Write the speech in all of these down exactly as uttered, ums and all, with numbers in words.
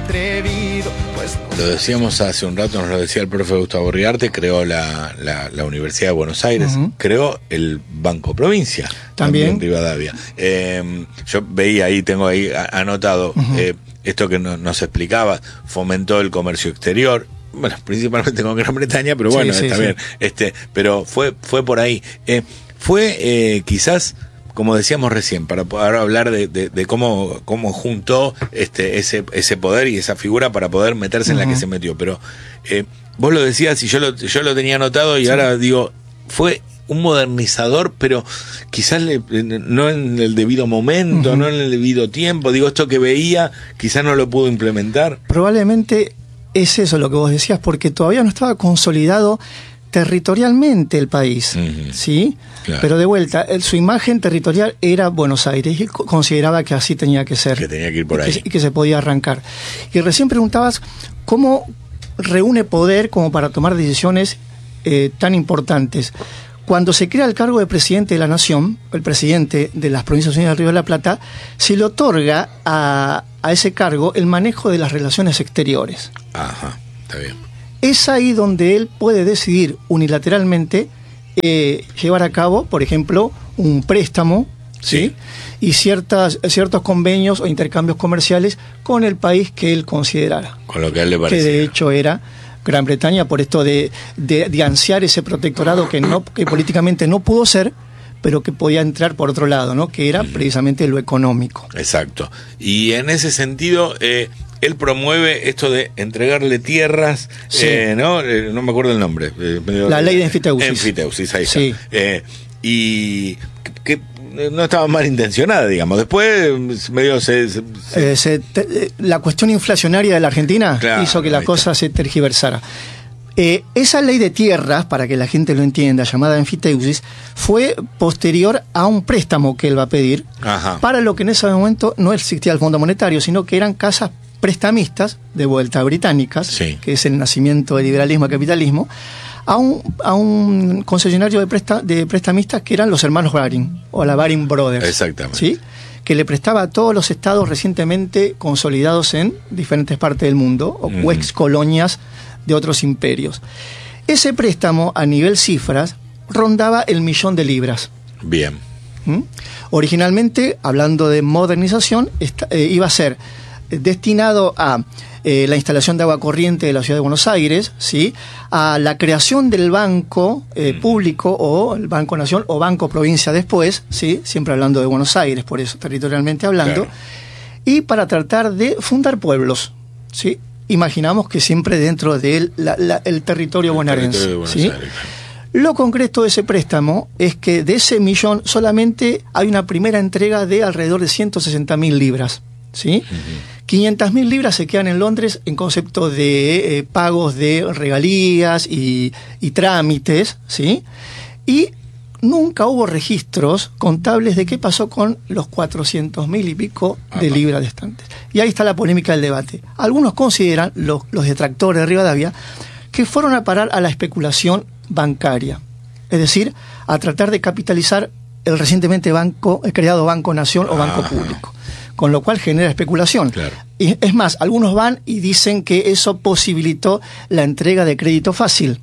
atrevido, pues no. Lo decíamos hace un rato, nos lo decía el profe Gustavo Riarte, creó la, la, la Universidad de Buenos Aires, uh-huh. creó el Banco Provincia, también, también Rivadavia. Eh, yo veía ahí, tengo ahí anotado, uh-huh. eh, esto que no, nos explicaba, fomentó el comercio exterior, bueno, principalmente con Gran Bretaña, pero bueno, sí, sí, está sí. bien, este, pero fue, fue por ahí. Eh, fue eh, quizás, como decíamos recién, para poder hablar de, de, de cómo, cómo juntó este, ese, ese poder y esa figura para poder meterse uh-huh. en la que se metió. Pero eh, vos lo decías y yo lo, yo lo tenía anotado y sí. ahora digo, fue un modernizador, pero quizás le, no en el debido momento, uh-huh. no en el debido tiempo. Digo, esto que veía, quizás no lo pudo implementar. Probablemente es eso lo que vos decías, porque todavía no estaba consolidado territorialmente el país, uh-huh. ¿sí? Claro. Pero de vuelta, el, su imagen territorial era Buenos Aires y consideraba que así tenía que ser. Que tenía que ir por ahí. Y que, y que se podía arrancar. Y recién preguntabas cómo reúne poder como para tomar decisiones eh, tan importantes. Cuando se crea el cargo de presidente de la Nación, el presidente de las Provincias Unidas del Río de la Plata, se le otorga a, a ese cargo el manejo de las relaciones exteriores. Ajá, está bien. Es ahí donde él puede decidir unilateralmente eh, llevar a cabo, por ejemplo, un préstamo, ¿sí? ¿sí? Y ciertas, ciertos convenios o intercambios comerciales con el país que él considerara. Con lo que a él le parecía. Que de hecho era Gran Bretaña, por esto de, de, de ansiar ese protectorado que, no, que políticamente no pudo ser, pero que podía entrar por otro lado, ¿no? Que era precisamente lo económico. Exacto. Y en ese sentido, eh, él promueve esto de entregarle tierras, sí. eh, ¿no? Eh, no me acuerdo el nombre. Eh, la ley de enfiteusis. Enfiteusis, ahí sí. está. Eh, y que no estaba mal intencionada, digamos. Después medio se... se, se... Eh, se te, la cuestión inflacionaria de la Argentina claro, hizo que la cosa está. se tergiversara. Eh, esa ley de tierras, para que la gente lo entienda, llamada enfiteusis, fue posterior a un préstamo que él va a pedir, Ajá. para lo que en ese momento no existía el Fondo Monetario, sino que eran casas prestamistas, de vuelta británicas, sí. que es el nacimiento del liberalismo y capitalismo, a un, a un concesionario de, presta, de prestamistas que eran los hermanos Baring, o la Baring Brothers. Exactamente. ¿Sí? Que le prestaba a todos los estados recientemente consolidados en diferentes partes del mundo, o uh-huh. ex colonias de otros imperios. Ese préstamo, a nivel cifras, rondaba el millón de libras. Bien. ¿Mm? Originalmente, hablando de modernización, esta, eh, iba a ser destinado a eh, la instalación de agua corriente de la ciudad de Buenos Aires, ¿sí? A la creación del banco eh, mm. público, o el Banco Nación, o Banco Provincia después, ¿sí? Siempre hablando de Buenos Aires, por eso, territorialmente hablando, claro. y para tratar de fundar pueblos, ¿sí? Imaginamos que siempre dentro del de el territorio el bonaerense. Territorio de ¿sí? Aires, claro. Lo concreto de ese préstamo es que de ese millón solamente hay una primera entrega de alrededor de ciento sesenta mil libras. ¿Sí? Uh-huh. quinientas mil libras se quedan en Londres en concepto de eh, pagos de regalías y, y trámites, ¿sí? Y nunca hubo registros contables de qué pasó con los cuatrocientos mil y pico de Apa. libras restantes. Y ahí está la polémica del debate. Algunos consideran, los, los detractores de Rivadavia, que fueron a parar a la especulación bancaria, es decir, a tratar de capitalizar el recientemente banco, el creado Banco Nación o Banco ah. Público, con lo cual genera especulación. Claro. Y es más, algunos van y dicen que eso posibilitó la entrega de crédito fácil,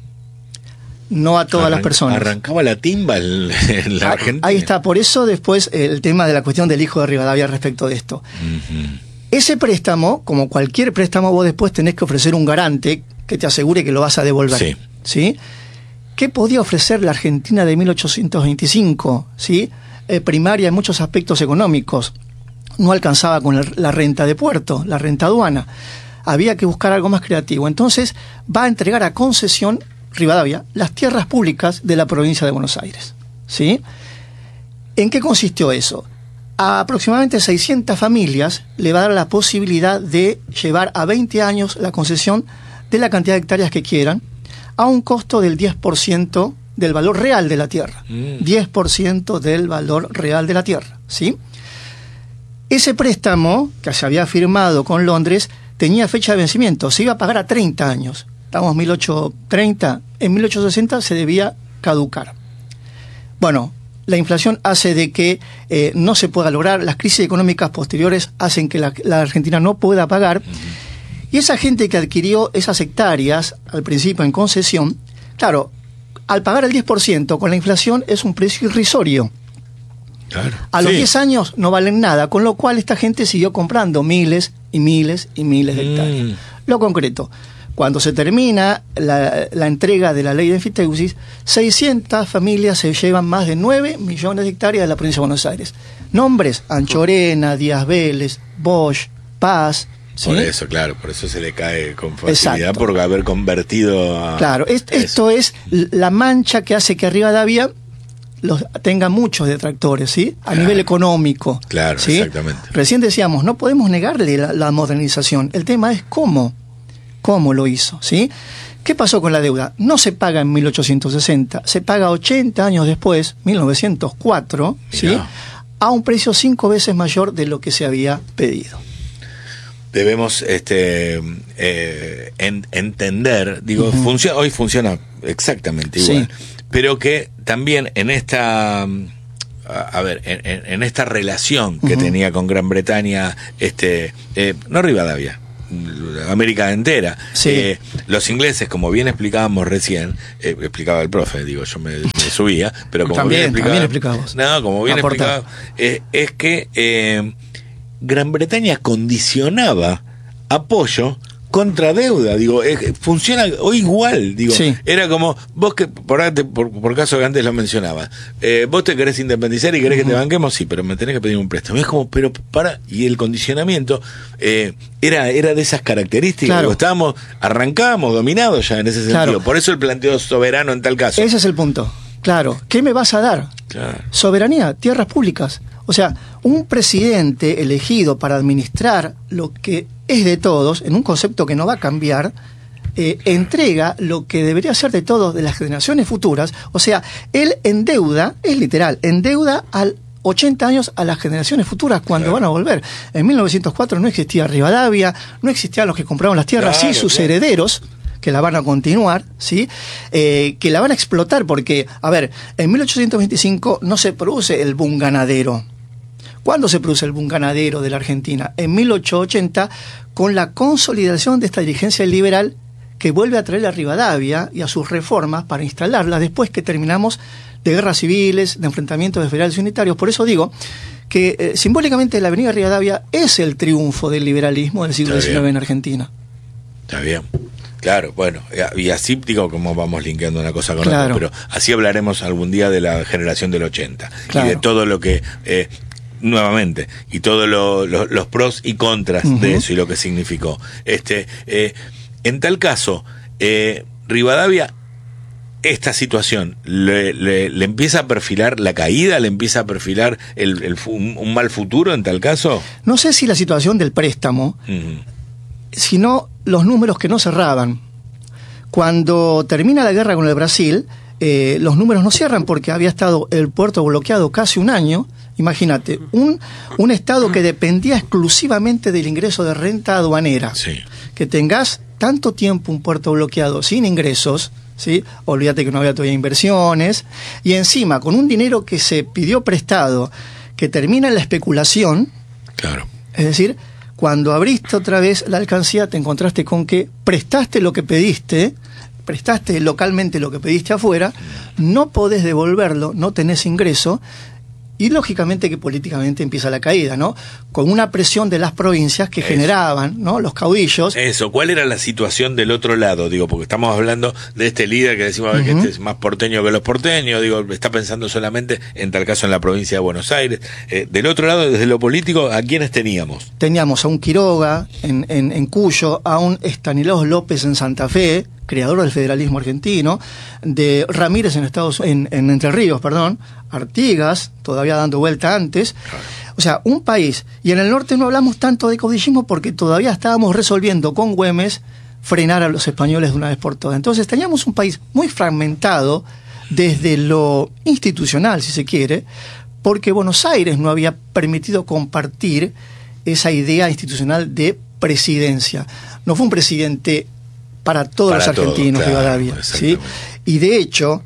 no a todas Arran- las personas. Arrancaba la timba en, en la ah, Argentina. Ahí está, por eso después el tema de la cuestión del hijo de Rivadavia respecto de esto. Uh-huh. Ese préstamo, como cualquier préstamo, vos después tenés que ofrecer un garante que te asegure que lo vas a devolver. Sí. ¿Sí? ¿Qué podía ofrecer la Argentina de mil ochocientos veinticinco? ¿Sí? Eh, primaria en muchos aspectos económicos. No alcanzaba con el, la renta de puerto, la renta aduana. Había que buscar algo más creativo. Entonces va a entregar a concesión Rivadavia las tierras públicas de la provincia de Buenos Aires. ¿Sí? ¿En qué consistió eso? A aproximadamente seiscientas familias le va a dar la posibilidad de llevar a veinte años la concesión de la cantidad de hectáreas que quieran, a un costo del diez por ciento del valor real de la tierra. Mm. diez por ciento del valor real de la tierra. ¿Sí? Ese préstamo que se había firmado con Londres tenía fecha de vencimiento, se iba a pagar a treinta años. Estamos en mil ochocientos treinta, en mil ochocientos sesenta se debía caducar. Bueno, la inflación hace de que eh, no se pueda lograr, las crisis económicas posteriores hacen que la, la Argentina no pueda pagar, uh-huh. Y esa gente que adquirió esas hectáreas, al principio en concesión, claro, al pagar el diez por ciento con la inflación es un precio irrisorio. Claro. A los sí. diez años no valen nada, con lo cual esta gente siguió comprando miles y miles y miles de hectáreas. Mm. Lo concreto, cuando se termina la, la entrega de la ley de enfiteusis, seiscientas familias se llevan más de nueve millones de hectáreas de la provincia de Buenos Aires. Nombres: Anchorena, Díaz Vélez, Bosch, Paz. ¿Sí? Por eso, claro, por eso se le cae con facilidad. Exacto. Por haber convertido a... Claro, es, esto es la mancha que hace que Rivadavia los tenga muchos detractores, ¿sí? A claro. nivel económico. Claro, ¿sí? Exactamente. Recién decíamos, no podemos negarle la, la modernización. El tema es cómo, cómo lo hizo, ¿sí? ¿Qué pasó con la deuda? No se paga en mil ochocientos sesenta, se paga ochenta años después, mil novecientos cuatro, ¿sí? A un precio cinco veces mayor de lo que se había pedido. Debemos este eh, en, entender, digo, uh-huh. funciona, hoy funciona exactamente igual, sí. pero que también en esta, a, a ver, en, en esta relación que uh-huh. tenía con Gran Bretaña, este, eh, no Rivadavia, América entera, sí. eh, los ingleses, como bien explicábamos recién, eh, explicaba el profe, digo, yo me, me subía, pero como también, bien explicaba, no, como bien Aporta. explicaba, eh, es que eh, Gran Bretaña condicionaba apoyo contra deuda, digo, eh, funciona hoy igual, digo, sí. era como, vos que, por, por, por caso que antes lo mencionabas, eh, vos te querés independizar y querés uh-huh. que te banquemos, sí, pero me tenés que pedir un préstamo, es como, pero para, y el condicionamiento eh, era, era de esas características, claro. digo, estábamos, arrancábamos dominados ya en ese sentido, claro. por eso el planteo soberano en tal caso. Ese es el punto, claro, ¿qué me vas a dar? Claro. Soberanía, tierras públicas. O sea, un presidente elegido para administrar lo que es de todos, en un concepto que no va a cambiar, eh, entrega lo que debería ser de todos, de las generaciones futuras. O sea, él endeuda, es literal, endeuda al ochenta años a las generaciones futuras cuando claro. van a volver. En mil novecientos cuatro no existía Rivadavia, no existían los que compraron las tierras, claro, sí sus claro. herederos, que la van a continuar, ¿sí? Eh, que la van a explotar, porque, a ver, en mil ochocientos veinticinco no se produce el boom ganadero. ¿Cuándo se produce el boom ganadero de la Argentina? En mil ochocientos ochenta, con la consolidación de esta dirigencia liberal que vuelve a traer a Rivadavia y a sus reformas para instalarlas después que terminamos de guerras civiles, de enfrentamientos de federales y unitarios. Por eso digo que eh, simbólicamente la avenida Rivadavia es el triunfo del liberalismo del siglo diecinueve en Argentina. Está bien. Claro, bueno, y así digo como vamos linkeando una cosa con claro. otra, pero así hablaremos algún día de la generación del ochenta claro. y de todo lo que... Eh, nuevamente, y todos lo, lo, los pros y contras uh-huh. de eso y lo que significó. Este, eh, en tal caso, eh, Rivadavia, esta situación, le, le, le empieza a perfilar la caída, le empieza a perfilar el, el, un, un mal futuro en tal caso. No sé si la situación del préstamo, uh-huh. sino los números que no cerraban. Cuando termina la guerra con el Brasil, eh, los números no cierran porque había estado el puerto bloqueado casi un año. Imagínate, un, un Estado que dependía exclusivamente del ingreso de renta aduanera. Sí. Que tengas tanto tiempo un puerto bloqueado sin ingresos, ¿sí? Olvídate que no había todavía inversiones, y encima con un dinero que se pidió prestado, que termina en la especulación. Claro. Es decir, cuando abriste otra vez la alcancía te encontraste con que prestaste lo que pediste, prestaste localmente lo que pediste afuera, no podés devolverlo, no tenés ingreso. Y lógicamente que políticamente empieza la caída, ¿no? Con una presión de las provincias que Eso. generaban, ¿no? Los caudillos. Eso, ¿cuál era la situación del otro lado? Digo, porque estamos hablando de este líder que decimos uh-huh. que este es más porteño que los porteños, digo, está pensando solamente, en tal caso, en la provincia de Buenos Aires. Eh, del otro lado, desde lo político, ¿a quiénes teníamos? Teníamos a un Quiroga en, en, en Cuyo, a un Estanislao López en Santa Fe, creador del federalismo argentino, de Ramírez en Estados en, en Entre Ríos, perdón, Artigas, todavía dando vuelta antes. Claro. O sea, un país. Y en el norte no hablamos tanto de caudillismo porque todavía estábamos resolviendo con Güemes frenar a los españoles de una vez por todas. Entonces teníamos un país muy fragmentado desde lo institucional, si se quiere, porque Buenos Aires no había permitido compartir esa idea institucional de presidencia. No fue un presidente para todos para los argentinos, todo, claro, Rivadavia, ¿sí? Y de hecho,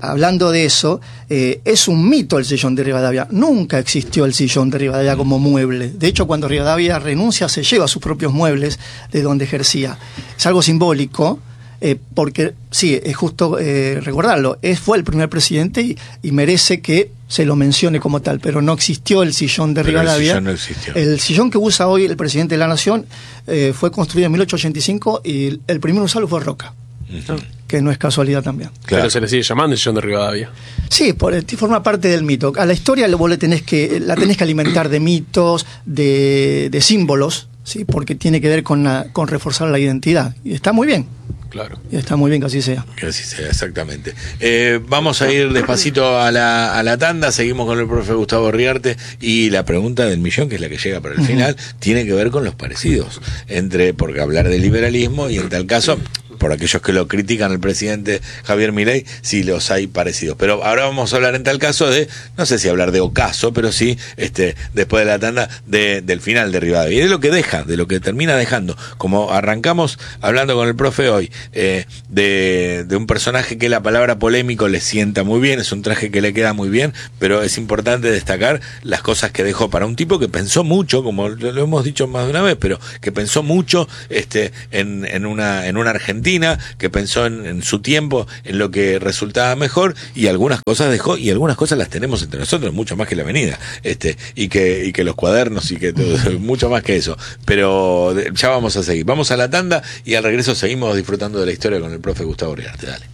hablando de eso, eh, es un mito el sillón de Rivadavia. Nunca existió el sillón de Rivadavia como mueble. De hecho, cuando Rivadavia renuncia, se lleva sus propios muebles de donde ejercía. Es algo simbólico, eh, porque sí, es justo eh, recordarlo. Es, fue el primer presidente y, y merece que se lo mencione como tal, pero no existió el sillón de pero Rivadavia. El sillón, no existió. El sillón que usa hoy el presidente de la Nación eh, fue construido en mil ochocientos ochenta y cinco y el primer usado fue Roca. Uh-huh. Que no es casualidad también. Claro. Pero se le sigue llamando el sillón de Rivadavia. Sí, por, forma parte del mito. A la historia vos le tenés que, la tenés que alimentar de mitos, de, de símbolos, ¿sí? Porque tiene que ver con, la, con reforzar la identidad. Y está muy bien. Claro. Y está muy bien que así sea. Que así sea, exactamente. Eh, vamos a ir despacito a la, a la tanda, seguimos con el profe Gustavo Riarte y la pregunta del millón, que es la que llega para el uh-huh. final, tiene que ver con los parecidos, entre, porque hablar de liberalismo y en tal caso, por aquellos que lo critican al presidente Javier Milei, sí los hay parecidos. Pero ahora vamos a hablar en tal caso de, no sé si hablar de ocaso, pero sí, este, después de la tanda, de, del final de Rivadavia. Y de lo que deja, de lo que termina dejando. Como arrancamos hablando con el profe hoy, eh, de, de un personaje que la palabra polémico le sienta muy bien, es un traje que le queda muy bien, pero es importante destacar las cosas que dejó para un tipo que pensó mucho, como lo, lo hemos dicho más de una vez, pero que pensó mucho este, en, en, una, en una Argentina, que pensó en, en su tiempo, en lo que resultaba mejor, y algunas cosas dejó, y algunas cosas las tenemos entre nosotros, mucho más que la avenida, este, y que, y que los cuadernos, y que todo, mucho más que eso. Pero ya vamos a seguir. Vamos a la tanda, y al regreso seguimos disfrutando de la historia con el profe Gustavo Riarte. Dale.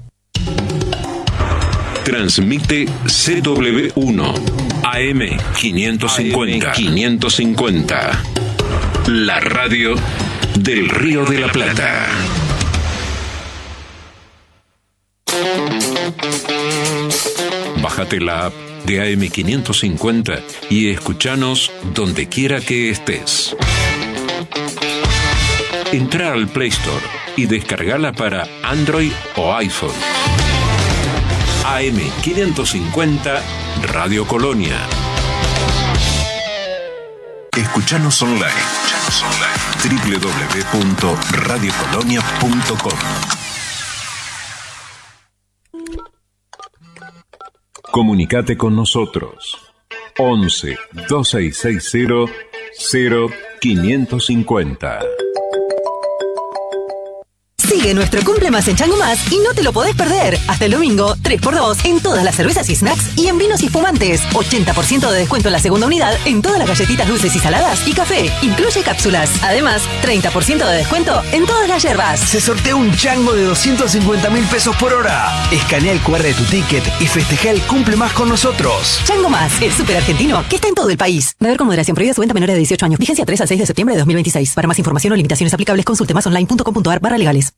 Transmite C W uno, A M quinientos cincuenta. quinientos cincuenta. La radio del Río de la Plata. Bájate la app de A M quinientos cincuenta y escuchanos donde quiera que estés. Entra al Play Store y descargala para Android o iPhone. A M quinientos cincuenta Radio Colonia. Escuchanos online. Escuchanos online. doble u doble u doble u punto radio colonia punto com. Comunicate con nosotros. once, dos seis seis cero, cero quinientos cincuenta. Sigue nuestro Cumple Más en Chango Más y no te lo podés perder. Hasta el domingo, tres por dos en todas las cervezas y snacks y en vinos y espumantes. ochenta por ciento de descuento en la segunda unidad en todas las galletitas dulces y saladas y café. Incluye cápsulas. Además, treinta por ciento de descuento en todas las yerbas. Se sortea un chango de doscientos cincuenta mil pesos por hora. Escanea el cu erre de tu ticket y festeja el Cumple Más con nosotros. Chango Más, el súper argentino que está en todo el país. Beber con moderación. Prohibida su venta a menores de dieciocho años. Vigencia tres al seis de septiembre de dos mil veintiséis. Para más información o limitaciones aplicables, consulte más online punto com punto ar barra legales.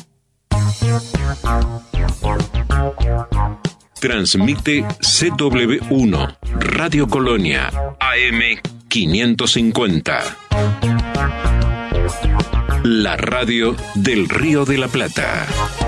Transmite C W uno, Radio Colonia, A M quinientos cincuenta. La radio del Río de la Plata.